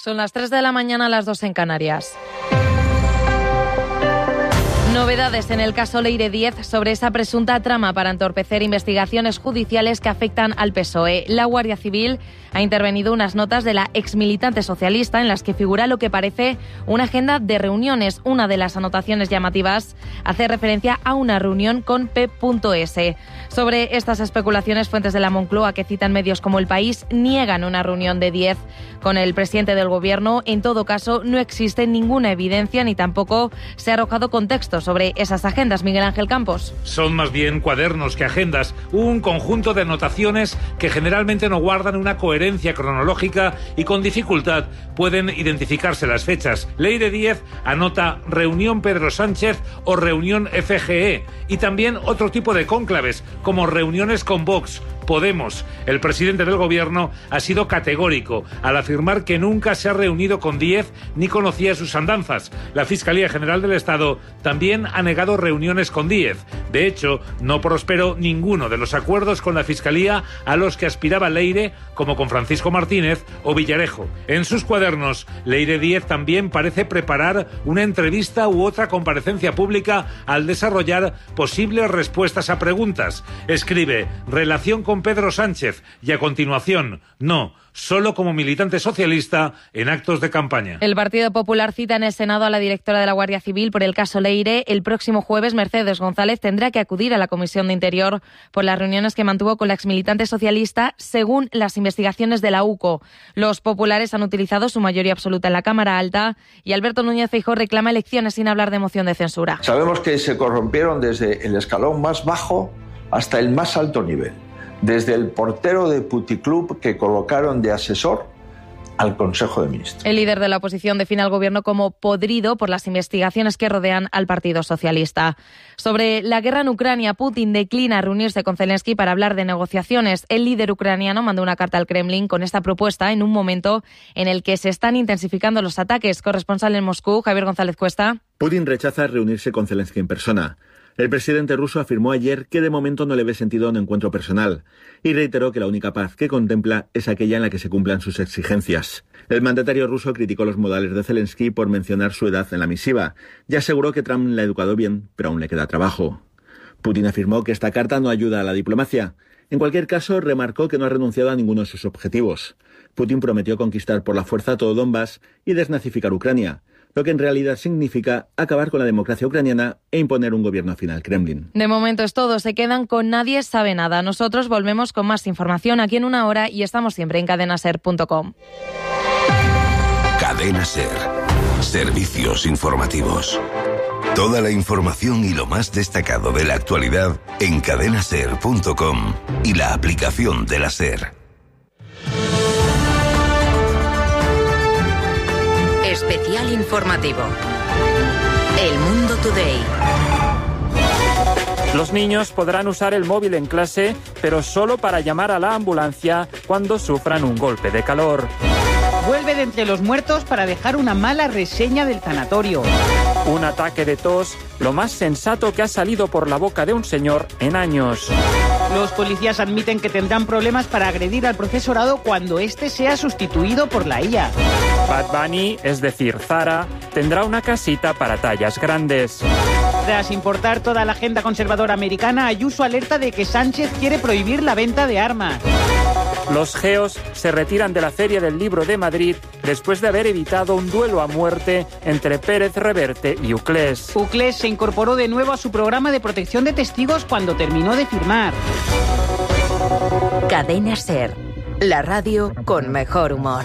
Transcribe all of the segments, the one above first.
Son las 3 de la mañana, las 2 en Canarias. Novedades en el caso Leire Díez sobre esa presunta trama para entorpecer investigaciones judiciales que afectan al PSOE. La Guardia Civil ha intervenido unas notas de la exmilitante socialista en las que figura lo que parece una agenda de reuniones. Una de las anotaciones llamativas hace referencia a una reunión con P.S. Sobre estas especulaciones, fuentes de la Moncloa que citan medios como El País niegan una reunión de Díez con el presidente del Gobierno. En todo caso, no existe ninguna evidencia ni tampoco se ha arrojado contexto sobre esas agendas. Miguel Ángel Campos. Son más bien cuadernos que agendas, un conjunto de anotaciones que generalmente no guardan una coherencia cronológica y con dificultad pueden identificarse las fechas. Leire Díez anota reunión Pedro Sánchez o reunión FGE y también otro tipo de cónclaves como reuniones con Vox, Podemos. El presidente del Gobierno ha sido categórico al afirmar que nunca se ha reunido con Díez ni conocía sus andanzas. La Fiscalía General del Estado también ha negado reuniones con Díez. De hecho, no prosperó ninguno de los acuerdos con la Fiscalía a los que aspiraba Leire, como con Francisco Martínez o Villarejo. En sus cuadernos, Leire Díez también parece preparar una entrevista u otra comparecencia pública al desarrollar posibles respuestas a preguntas. Escribe, relación con Pedro Sánchez, y a continuación, no, solo como militante socialista en actos de campaña. El Partido Popular cita en el Senado a la directora de la Guardia Civil por el caso Leire. El próximo jueves, Mercedes González tendrá que acudir a la Comisión de Interior por las reuniones que mantuvo con la exmilitante socialista, según las investigaciones de la UCO. Los populares han utilizado su mayoría absoluta en la Cámara Alta y Alberto Núñez Feijóo reclama elecciones sin hablar de moción de censura. Sabemos que se corrompieron desde el escalón más bajo hasta el más alto nivel. Desde el portero de puticlub que colocaron de asesor al Consejo de Ministros. El líder de la oposición define al Gobierno como podrido por las investigaciones que rodean al Partido Socialista. Sobre la guerra en Ucrania, Putin declina reunirse con Zelensky para hablar de negociaciones. El líder ucraniano mandó una carta al Kremlin con esta propuesta en un momento en el que se están intensificando los ataques. Corresponsal en Moscú, Javier González Cuesta. Putin rechaza reunirse con Zelensky en persona. El presidente ruso afirmó ayer que de momento no le ve sentido a un encuentro personal y reiteró que la única paz que contempla es aquella en la que se cumplan sus exigencias. El mandatario ruso criticó los modales de Zelensky por mencionar su edad en la misiva y aseguró que Trump la ha educado bien, pero aún le queda trabajo. Putin afirmó que esta carta no ayuda a la diplomacia. En cualquier caso, remarcó que no ha renunciado a ninguno de sus objetivos. Putin prometió conquistar por la fuerza todo Donbass y desnazificar Ucrania, lo que en realidad significa acabar con la democracia ucraniana e imponer un gobierno afín al Kremlin. De momento es todo, se quedan con Nadie sabe nada. Nosotros volvemos con más información aquí en una hora y estamos siempre en cadenaser.com. Cadena Ser. Servicios informativos. Toda la información y lo más destacado de la actualidad en cadenaser.com y la aplicación de la Ser. Especial informativo. El Mundo Today. Los niños podrán usar el móvil en clase, pero solo para llamar a la ambulancia cuando sufran un golpe de calor. Vuelve de entre los muertos para dejar una mala reseña del tanatorio. Un ataque de tos, lo más sensato que ha salido por la boca de un señor en años. Los policías admiten que tendrán problemas para agredir al profesorado cuando éste sea sustituido por la IA. Bad Bunny, es decir, Zara, tendrá una casita para tallas grandes. Tras importar toda la agenda conservadora americana, Ayuso alerta de que Sánchez quiere prohibir la venta de armas. Los geos se retiran de la Feria del Libro de Madrid después de haber evitado un duelo a muerte entre Pérez Reverte y Uclés. Uclés se incorporó de nuevo a su programa de protección de testigos cuando terminó de firmar. Cadena Ser, la radio con mejor humor.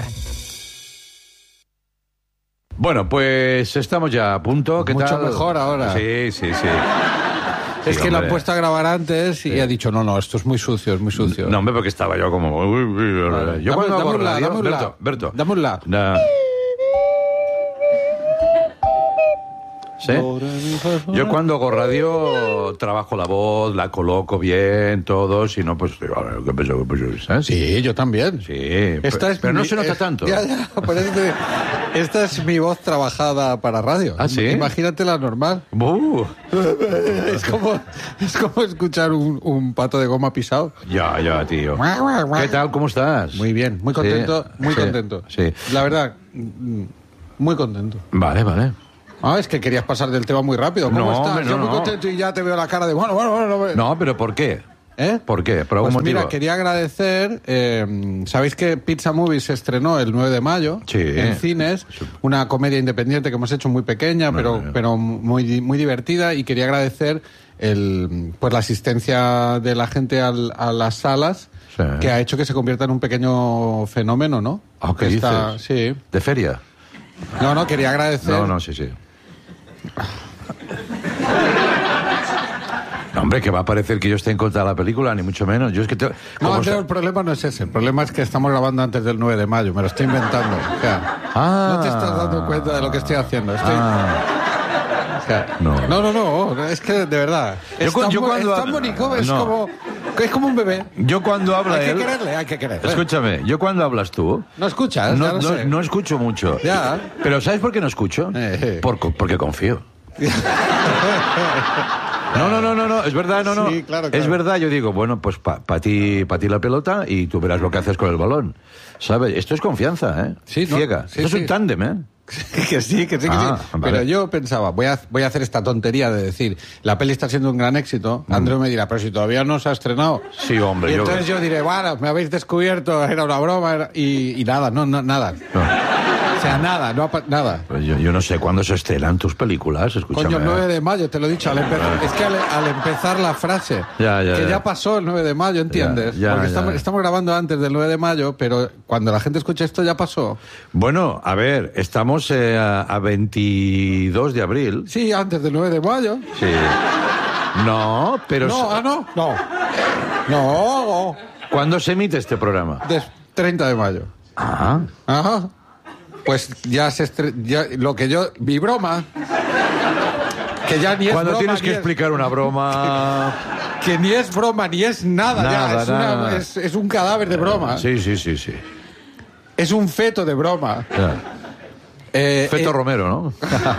Bueno, pues estamos ya a punto. ¿Qué Mucho tal? mejor ahora. Sí. Es que lo han puesto a grabar antes y ha dicho, no, esto es muy sucio, es muy sucio. No, hombre, porque estaba yo como... Vale. Yo cuando hago radio... Berto. Dámosla. ¿Sí? Yo cuando hago radio trabajo la voz, la coloco bien, todo, si no, pues... ¿Qué pasó? ¿Sabes? Sí, yo también. Sí, pero no se nota tanto. Ya, por eso esta es mi voz trabajada para radio. ¿Ah, sí? Imagínate la normal. Es como escuchar un pato de goma pisado. Ya, tío. ¿Qué tal? ¿Cómo estás? Muy bien, muy contento, contento. Sí. La verdad, muy contento. Vale. Es que querías pasar del tema muy rápido. ¿Cómo estás? Hombre, Yo muy contento y ya te veo la cara de bueno. No, pero ¿por qué? ¿Por qué? ¿Por algún motivo? Mira, quería agradecer... ¿sabéis que Pizza Movie se estrenó el 9 de mayo en cines? Una comedia independiente que hemos hecho muy pequeña, pero muy, muy divertida, y quería agradecer la asistencia de la gente a las salas, que ha hecho que se convierta en un pequeño fenómeno, ¿no? ¿Qué dices? Sí. ¿De feria? No, quería agradecer... Sí. No, hombre, que va a parecer que yo esté en contra de la película, ni mucho menos. Yo es que Andreu, el problema no es ese. El problema es que estamos grabando antes del 9 de mayo. Me lo estoy inventando. O sea, no te estás dando cuenta de lo que estoy haciendo. No. Es que, de verdad. Es tan bonito. Es como un bebé. Yo cuando habla él... Hay que quererle. Escúchame, yo cuando hablas tú... ¿No escuchas? No escucho mucho. Ya. Pero ¿sabes por qué no escucho? Porque confío. No, es verdad, no. Sí, claro. Es verdad, yo digo, bueno, pues para ti la pelota y tú verás lo que haces con el balón. ¿Sabes? Esto es confianza, ¿eh? Sí, ciega. Sí, Esto es un tándem, ¿eh? Que sí. Vale. Pero yo pensaba, voy a hacer esta tontería de decir, la peli está siendo un gran éxito. Andreu me dirá, pero si todavía no se ha estrenado. Sí, hombre. Y entonces yo diré, bueno, me habéis descubierto, era una broma, y nada, nada. O sea, nada. Pues yo no sé cuándo se estrenan tus películas, escúchame. Coño, el 9 de mayo, te lo he dicho. Es que al empezar la frase, ya pasó el 9 de mayo, ¿entiendes? Porque estamos grabando antes del 9 de mayo, pero cuando la gente escuche esto ya pasó. Bueno, a ver, estamos a 22 de abril. Sí, antes del 9 de mayo. Sí. No, pero... No. ¿Cuándo se emite este programa? 30 de mayo. Ajá. Pues ya mi broma, que ya ni es cuando broma, tienes que explicar una broma... Que ni es broma, ni es nada. Es un cadáver de broma. Sí. Es un feto de broma. Feto Romero, ¿no?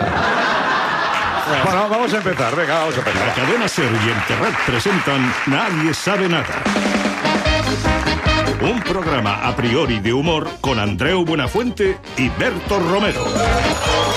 Bueno, vamos a empezar. Venga, vamos a empezar. La cadena SER y el Terrat presentan Nadie sabe nada. Un programa a priori de humor con Andreu Buenafuente y Berto Romero.